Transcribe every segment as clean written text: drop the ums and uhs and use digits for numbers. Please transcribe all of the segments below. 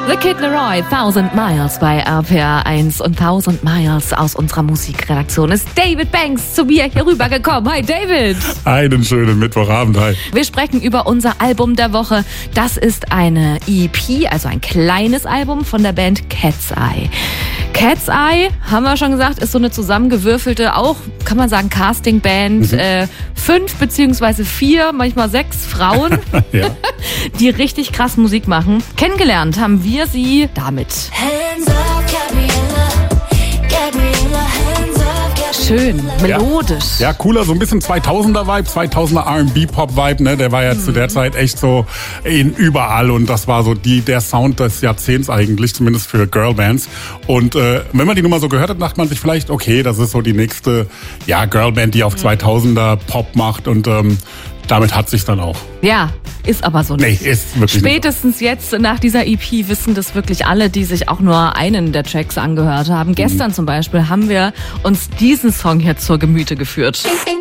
The Kid Laroi, 1000 Miles bei RPR 1 und 1000 Miles aus unserer Musikredaktion ist David Banks zu mir hier rübergekommen. Hi David! Einen schönen Mittwochabend, hi. Wir sprechen über unser Album der Woche. Das ist eine EP, also ein kleines Album von der Band Cat's Eye. Cat's Eye, haben wir schon gesagt, ist so eine zusammengewürfelte, auch kann man sagen Castingband. 5 beziehungsweise 4, manchmal 6 Frauen, Ja. die richtig krass Musik machen. Kennengelernt haben wir sie damit. Hands up, Gabriella, Gabriella, hands up, Gabriella. Schön, melodisch. Ja, cooler, so ein bisschen 2000er-Vibe, 2000er R&B-Pop-Vibe, ne? Der war ja zu der Zeit echt so überall und das war so der Sound des Jahrzehnts eigentlich, zumindest für Girlbands. Und wenn man die Nummer so gehört hat, dachte man sich vielleicht, okay, das ist so die nächste Girlband, die auf 2000er Pop macht und damit hat sich's dann auch. Ja, ist aber so nicht. Nee, ist wirklich Spätestens jetzt nach dieser EP wissen das wirklich alle, die sich auch nur einen der Tracks angehört haben. Gestern zum Beispiel haben wir uns diesen Song hier zur Gemüte geführt.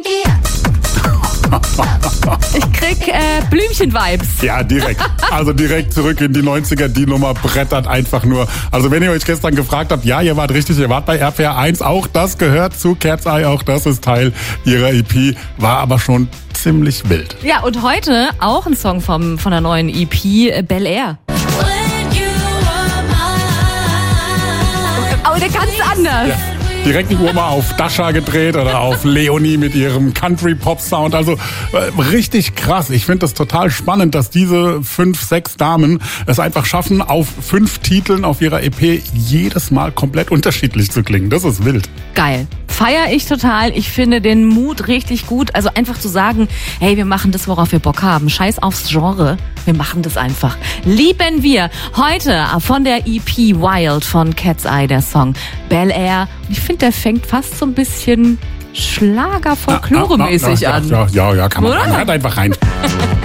Ich krieg Blümchen-Vibes. Ja, direkt. Also direkt zurück in die 90er. Die Nummer brettert einfach nur. Also wenn ihr euch gestern gefragt habt, ja, ihr wart richtig, ihr wart bei RPR 1. Auch das gehört zu Cat's Eye. Auch das ist Teil ihrer EP. War aber schon ziemlich wild. Ja, und heute auch ein Song von der neuen EP, Bel Air. When you were mine. Aber der ganz anders. Ja. Direkt die Uhr mal auf Dasha gedreht oder auf Leonie mit ihrem Country-Pop-Sound. Also richtig krass. Ich finde das total spannend, dass diese 5, 6 Damen es einfach schaffen, auf 5 Titeln auf ihrer EP jedes Mal komplett unterschiedlich zu klingen. Das ist wild. Geil. Feier ich total. Ich finde den Mut richtig gut. Also einfach zu sagen, hey, wir machen das, worauf wir Bock haben. Scheiß aufs Genre. Wir machen das einfach. Lieben wir. Heute von der EP Wild von Cat's Eye, der Song Bel Air. Ich finde, der fängt fast so ein bisschen Schlager-Folklore-mäßig an. Ja, kann man Oder? sagen. Hört einfach rein.